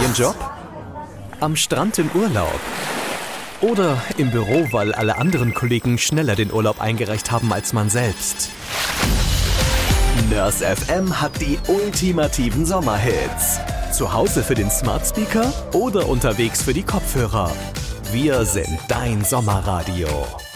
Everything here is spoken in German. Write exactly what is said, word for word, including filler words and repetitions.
neuen Job? Am Strand im Urlaub? Oder im Büro, weil alle anderen Kollegen schneller den Urlaub eingereicht haben als man selbst? Nurse F M hat die ultimativen Sommerhits. Zu Hause für den Smart Speaker oder unterwegs für die Kopfhörer. Wir sind dein Sommerradio.